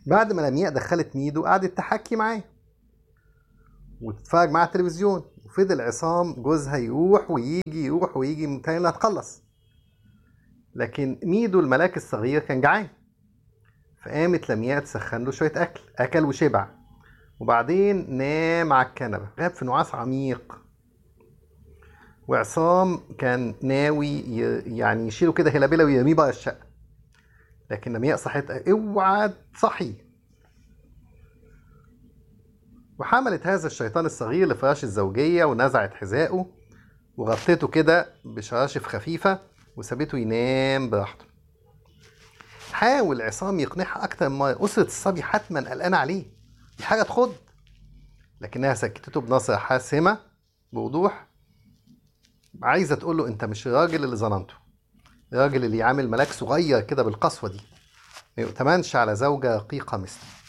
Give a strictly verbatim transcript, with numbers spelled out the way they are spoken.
بعد ما لمياء دخلت ميدو قعدت تحكي معاه وتتفرج معاه على التلفزيون، وفضل عصام جوزها يروح ويجي يروح ويجي متهيألي إنها تخلص. لكن ميدو الملاك الصغير كان جعان، فقامت لمياء تسخن له شوية أكل، أكل وشبع، وبعدين نام على الكنبة غاب في نعاس عميق. وعصام كان ناوي ي- يعني يشيله كده هلابيلا ويرميه بره الشقة، لكن لمياء صحتها اوعى تصحي، وحملت هذا الشيطان الصغير لفراش الزوجية ونزعت حذائه وغطيته كده بشراشف خفيفة وسابته ينام براحته. حاول عصام يقنعها أكتر من مرة، أسرة الصبي حتما قلقانة عليه، دي حاجة تخض، لكنها سكتته بنظرة حاسمة بوضوح، عايزة تقول له أنت مش الراجل اللي ظننته، الراجل اللي يعامل ملاك صغير كده بالقسوة دي ما يؤتمنش على زوجة رقيقة مثلي.